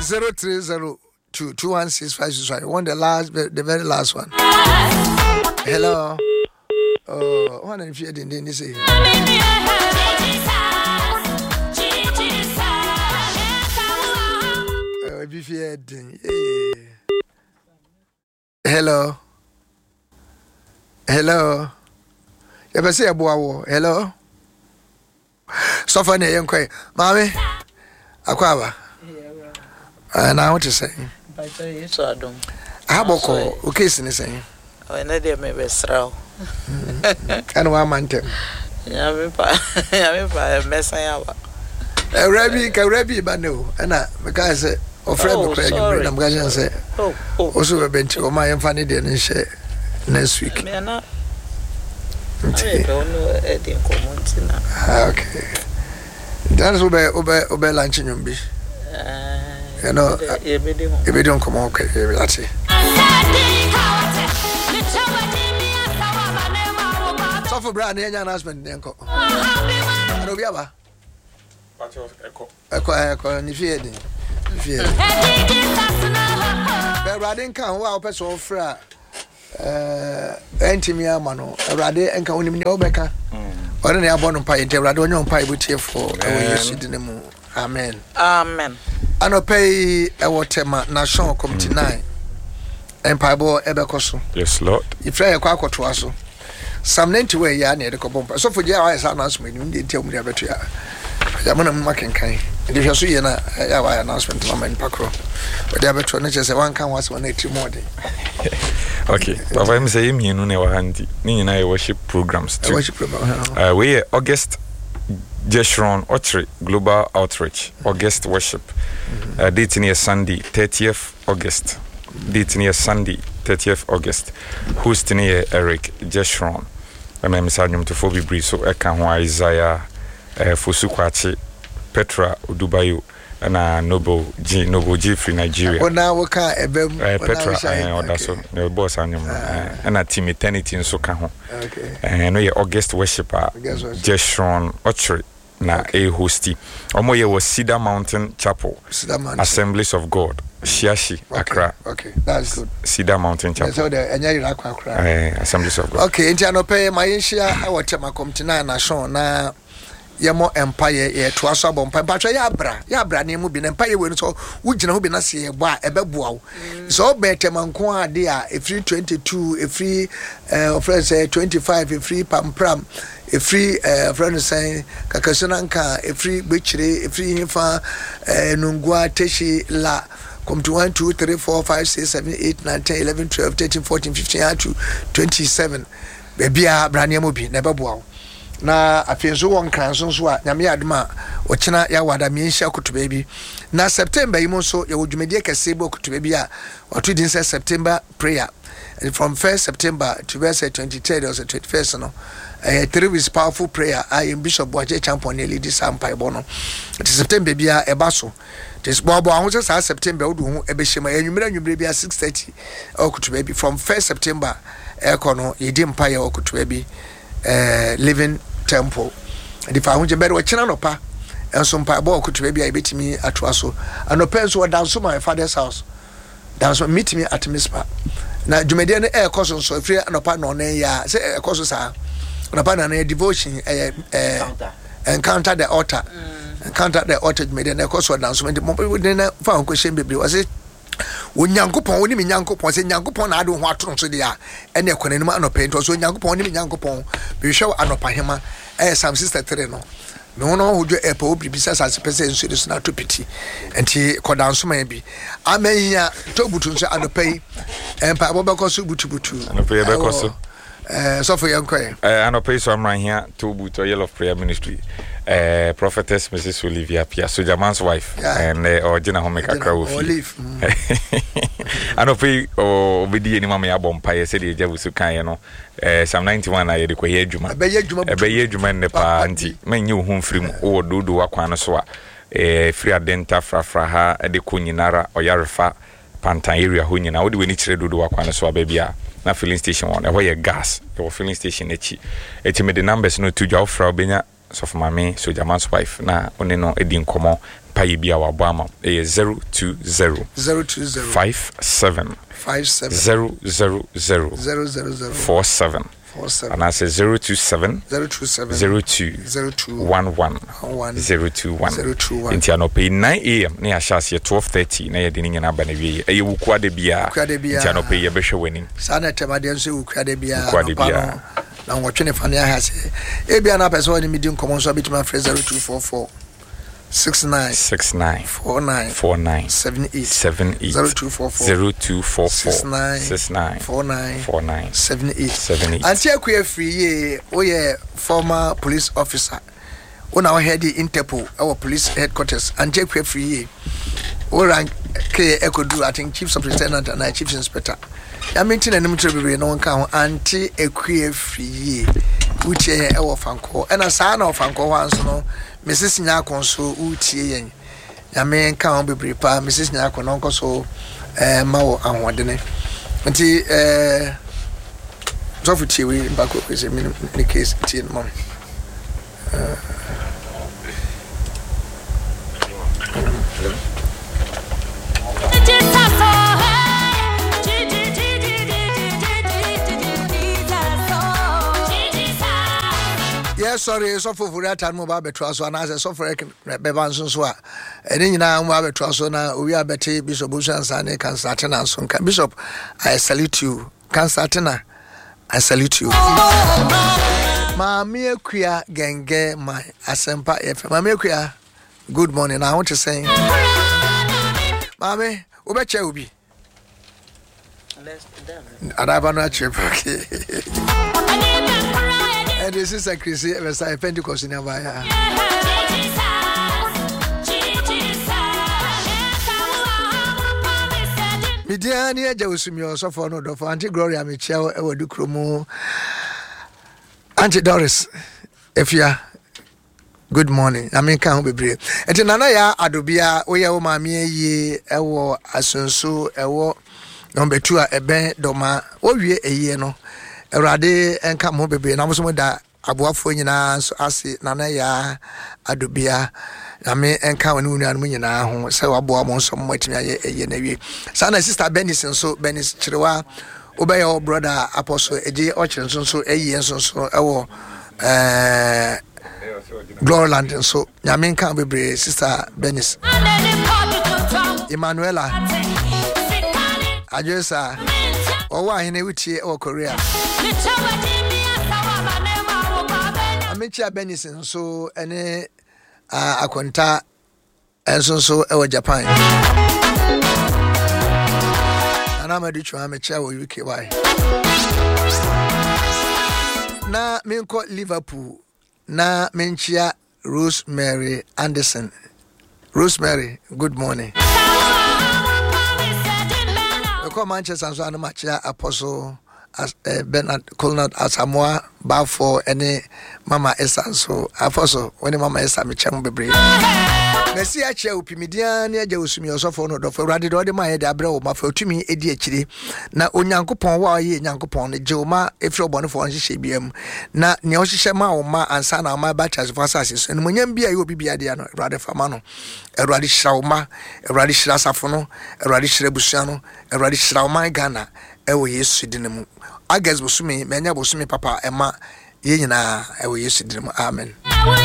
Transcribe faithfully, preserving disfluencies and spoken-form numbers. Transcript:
zero three zero two two one six five six five. I want the last, the very last one. Hello. Oh, one and fear didn't they say? Oh, be feared. Hello. Hello. You ever say a boy? Hello. So far, you ain't Mommy. Aquaba. And I want to say. How about call? Okay, saying. Oh, and I did maybe straw. And one man. Yeah, I'm messing up. A rabbi, a rabbi, but no. And I, because of Fred Craig, I'm going to say, also a bench of my funny dinner share next week. I don't know anything common. Okay. That's obey, obey, obey lunch in your beach. You know, if we don't come okay, that's it. So for Brad, any announcement, then go. I don't be ever. Echo, echo, and if you had it, if you had it, I didn't come. Wow, person of fra, uh, Antimia Mano, a rade and can only know Becca. Or any abandoned pie, and I don't know pie with here for Amen. Amen. I no pay a water national committee nine. Empire boy Ebecoso. Yes, Lord. If I quack to us, some ninety way ya near the Cobompa. So for your eyes announcement, you didn't tell me about you. I'm on a marking kind. And if you're so, you know, I have an announcement to my Pacro. But the abattoir just one can was one eighty more day. Okay, but I'm saying you know, handy. Me and I worship programs too. Worship program. Uh, we August. Jeshron Otri Global Outreach August Worship. Mm-hmm. Uh, date near Sunday, thirtieth August. Date near Sunday, thirtieth August. Host near Eric Jeshron. I'm a message to Phoebe Briso, Ekanwa Isaiah, Fosukwachi, Petra Udubayo, and a Noble G Noble G free Nigeria. Oh, now we can't Petra and also the boss animal and a team eternity in Sokaho. Okay. And we August Worshipper Jeshron Otri. Na okay. A hosty. Omo ye was Cedar Mountain Chapel. Cedar Mountain. Assemblies of God. Shiashi, okay. Accra. Okay, that's good. Cedar Mountain Chapel. So the Anyari Accra. Uh, Assemblies of God. Okay, inti anope my share our tema komtina na shon na yemo empire ye to aso abom pa ya bra ya bra na mu bi na empire we no so wugina ho bi na se ye bo a ebeboa wo so betema nko ade a every twenty-two every uh friends say twenty-five every pampram every uh friends say kakasuna nka every bechire every hifa nungua teshi la come to one two three four five six seven eight nine ten eleven twelve thirteen fourteen fifteen to twenty-seven bebia bra na mu bi na ebeboa wo na afenso won kranso so a nyame aduma ochina ya wada mienhia kutuba bi na September yi mo so ya wodwumedie kase bo kutuba bi a oto din say September prayer. And from first September to verse twenty-third or twenty-first no eh three weeks powerful prayer I am Bishop Boache Champion lead this ampai bono it is September bia eba so this bobo ahun say September odu hu ebehema enwumira nwumira bia six thirty okutuba bi from first September e kono yedi mpai okutuba bi Uh, living temple. And if I want to better watch an opa and some pie ball could be a bit me at Wasso. And no parents were down to my father's house. That's what meet me at Mispa. Now, Jumedian air cousin so free and opa no ya say a cousin are on a pan and a devotion encounter the altar. Encounter the altar made an echo so down so many people within found question baby was it. When Yankopon, when Yankopon, say Yankopon, I don't want to say they are any economy no paint, so Yankopon, Yankopon, be show Anopahema, as some sister Tereno. No one who do a pope, besides as a person, so it's not to pity, and he called down so maybe. I may hear Tobutu and the pay, and Pabako Subutu, and a prayer because so for young cry. And a pay so I'm right here to boot a yellow prayer ministry. Uh, prophetess Missus Olivia Pia, Sojaman's wife, yeah. And uh, or Jenna Homeka Crow. I don't pay or be any mammy abom pie, said the Javusuka, you know. Some ninety one I require Juma, a Bayer Juma and the party, men you whom free or do do a quanaswa, a free adenta fra fraha, a de Kuninara or Yarafa, Panta area, Hunin. I would win each do do a quanaswa baby. Na filling station one, where gas, your filling station, echi. Echi made the numbers no to Joe Frau Benya. So for my me, so Jaman's wife, na only no Edin Como, empaye bia wa boama e zero two zero zero two zero five seven five seven zero zero zero zero zero zero four seven four seven and I say zero two seven zero two seven zero two zero two one one one zero two one zero two one. Inti anope nine a m na ya hyase twelve thirty na ye de nyina ba na wie e wuku ade bia inti anope ye behwe wani sana temade nso wuku ade bia wuku ade bia na nwotwe fa na hase e bia na person ni medi nkomo nso abitima frɛ zero two four four six nine six nine four nine four nine seven eight seven eight zero two four four zero two four four six nine six nine four nine four nine seven eight seven eight. Anti akua free ye oye former police officer una o head Interpol our police headquarters. Anti akua free ye o rank K Ekodu, I think chief superintendent and chief inspector. I mean tin anim to be no kan anti akua free ye uche e wo fanko and asa na fanko wanso no Missus Nyako so utie yen ya me kan bebre pa Missus Nyako no nko so eh ma wo ahwodene nti eh so futie we bako kwese me ne case tie no mom yes sorry so for that time ba beto so na so for be ban so so a eni nyina mo ba beto so na owi abete Bishop Osuansa ne kan start na so kan Bishop I salute you kan start na I salute you ma me akua genge my asempa F M ma me akua good morning I want to say ma me obecha obi adaba no ache okay. And this is a Chrissy Messiah Pentecost in Avaya. Midiani Josumio so for no do for Auntie Gloria Michelle e wodu kromo Auntie Doris if you good morning I mean kan be brave enti nana ya adobia oye wo ma me yi e wo asunsu e wo number two a eben doma wo wie eyi no Erade enka mo bebe na mo so da aboafo nyina so ase nana ya adobia na me enka woni wonu anu nyina ho se wabo mo so mo atimi aye eye na wie sana sister Benis so Benis chirewa obey your brother apostle eje o chire so so eye so so ewo eh Glorland so na me enka bebe sister Benis Emmanuela Ajosa owo ahene wutie o Korea Amicia Benison so ene akonta enso so e wo Japan ana madichu amecha wo U K Y na menko Liverpool na menchia Rosemary Anderson Rosemary good morning ko Manchester so ana machia Apostle as uh, Bernard Colnard Asamoah Bafo ene Mama Esa so Apostle when Mama Esa me cham bebre Messi ache opimidia ne agya osumi osofo no do for rade do de ma ye de abre wo ma fa otumi edi akire na onyankopon wa ye nyankopon ne jeoma efri obonefo nhihye biam na ne ohihye ma wo ma ansa na ma ba chas for asase so no nyam bia ye obi bia de no rade fama no erade hira wo ma erade hira safo no erade hira busua no erade hira wo ma Ghana ewo Yesu dinemu agas bosumi menya bosumi papa ema ye nyina ewo Yesu dinemu amen.